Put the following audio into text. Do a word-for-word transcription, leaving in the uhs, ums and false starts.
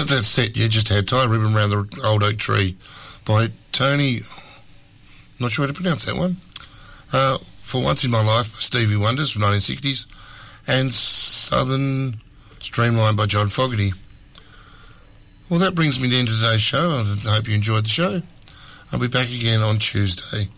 But that set you just had, Tie a Ribbon Round the Old Oak Tree, by Tony, not sure how to pronounce that one, uh, For Once in My Life by Stevie Wonders from nineteen sixties, and Southern Streamline by John Fogerty. Well, that brings me to the end of today's show. I hope you enjoyed the show. I'll be back again on Tuesday.